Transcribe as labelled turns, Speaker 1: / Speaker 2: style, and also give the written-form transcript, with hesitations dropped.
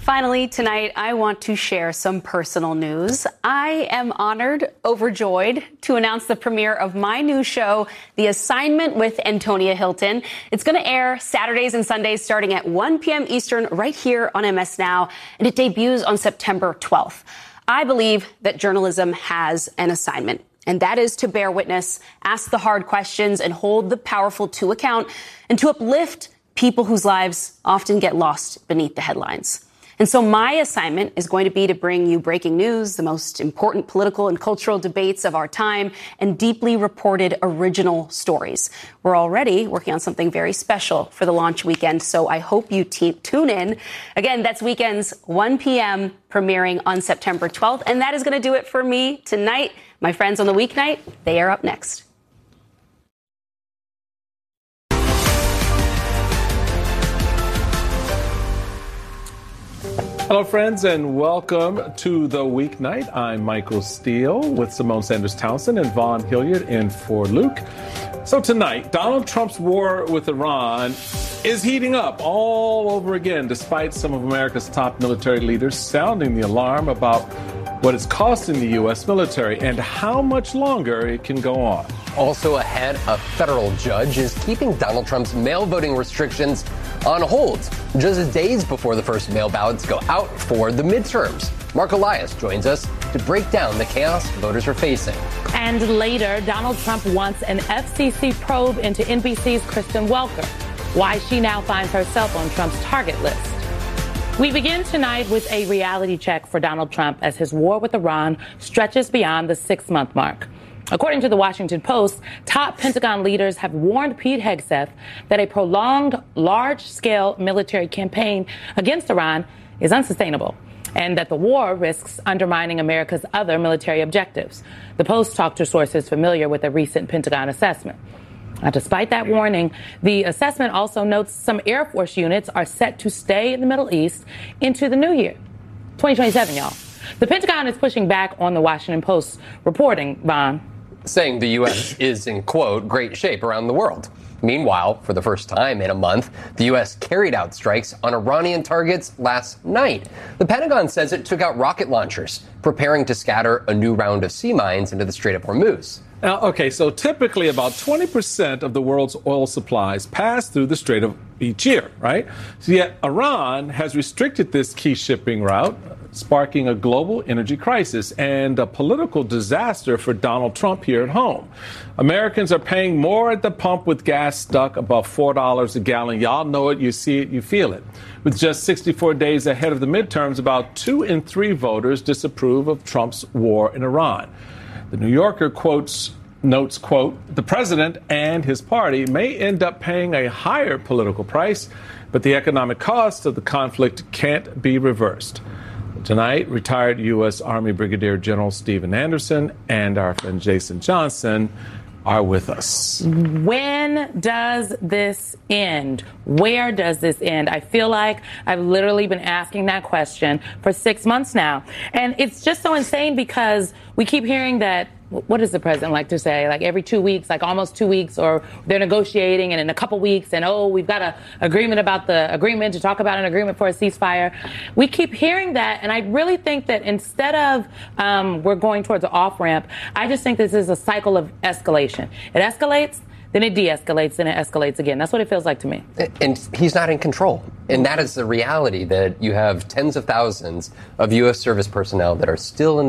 Speaker 1: Finally, tonight, I want to share some personal news. I am honored, overjoyed to announce the premiere of my new show, The Assignment with Antonia Hilton. It's going to air Saturdays and Sundays starting at 1 p.m. Eastern right here on MS Now, and it debuts on September 12th. I believe that journalism has an assignment, and that is to bear witness, ask the hard questions, and hold the powerful to account, and to uplift people whose lives often get lost beneath the headlines. And so my assignment is going to be to bring you breaking news, the most important political and cultural debates of our time, and deeply reported original stories. We're already working on something very special for the launch weekend, so I hope you tune in. Again, that's weekends, 1 p.m., premiering on September 12th. And that is going to do it for me tonight. My friends on the weeknight, they are up next.
Speaker 2: Hello, friends, and welcome to the weeknight. I'm Michael Steele with Simone Sanders Townsend and Vaughn Hilliard in for Luke. So tonight, Donald Trump's war with Iran is heating up all over again, despite some of America's top military leaders sounding the alarm about what it's costing the U.S. military and how much longer it can go on.
Speaker 3: Also ahead, a federal judge is keeping Donald Trump's mail voting restrictions on hold just days before the first mail ballots go out for the midterms. Mark Elias joins us to break down the chaos voters are facing.
Speaker 4: And later, Donald Trump wants an FCC probe into NBC's Kristen Welker, why she now finds herself on Trump's target list. We begin tonight with a reality check for Donald Trump as his war with Iran stretches beyond the 6-month mark. According to the Washington Post, top Pentagon leaders have warned Pete Hegseth that a prolonged, large-scale military campaign against Iran is unsustainable and that the war risks undermining America's other military objectives. The Post talked to sources familiar with a recent Pentagon assessment. Now, despite that warning, the assessment also notes some Air Force units are set to stay in the Middle East into the new year, 2027, y'all. The Pentagon is pushing back on the Washington Post reporting, Vaughn,
Speaker 3: saying the U.S. is in, quote, great shape around the world. Meanwhile, for the first time in a month, the U.S. carried out strikes on Iranian targets last night. The Pentagon says it took out rocket launchers, preparing to scatter a new round of sea mines into the Strait of Hormuz.
Speaker 2: Now, okay, so typically about 20% of the world's oil supplies pass through the Strait of each year, right? So yet Iran has restricted this key shipping route, sparking a global energy crisis and a political disaster for Donald Trump here at home. Americans are paying more at the pump with gas stuck above $4 a gallon. Y'all know it, you see it, you feel it. With just 64 days ahead of the midterms, about 2 in 3 voters disapprove of Trump's war in Iran. The New Yorker notes, quote, the president and his party may end up paying a higher political price, but the economic cost of the conflict can't be reversed. Tonight, retired U.S. Army Brigadier General Stephen Anderson and our friend Jason Johnson are with us.
Speaker 4: When does this end? Where does this end? I feel like I've literally been asking that question for 6 months now. And it's just so insane because we keep hearing that, what does the president like to say? Like every 2 weeks, like almost 2 weeks, or they're negotiating and in a couple weeks and, oh, we've got an agreement about the agreement to talk about an agreement for a ceasefire. We keep hearing that. And I really think that instead of we're going towards an off-ramp, I just think this is a cycle of escalation. It escalates, then it de-escalates, then it escalates again. That's what it feels like to me.
Speaker 3: And he's not in control. And that is the reality, that you have tens of thousands of U.S. service personnel that are still in